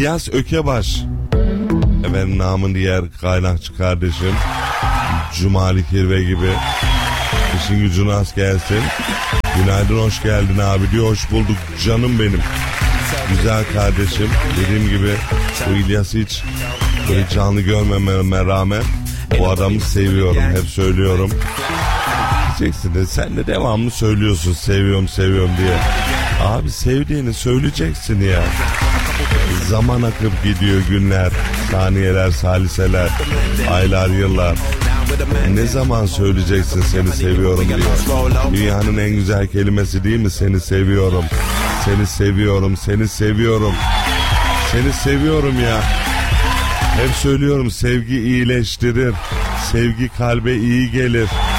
İlyas Ökebaş. Efendim namın diğer kaynakçı kardeşim. Cumali Kirve gibi. İşin gücün az gelsin. Günaydın, hoş geldin abi diyor. Hoş bulduk canım benim. Güzel kardeşim. Dediğim gibi bu İlyas'ı hiç böyle canlı görmememe rağmen bu adamı seviyorum. Hep söylüyorum. Diyeceksin de sen de devamlı söylüyorsun seviyorum diye. Abi sevdiğini söyleyeceksin ya. Zaman akıp gidiyor, günler, saniyeler, saliseler, aylar, yıllar. Ne zaman söyleyeceksin seni seviyorum diye. Dünyanın en güzel kelimesi değil mi? Seni seviyorum. Seni seviyorum, seni seviyorum. Seni seviyorum ya. Hep söylüyorum, sevgi iyileştirir. Sevgi kalbe iyi gelir.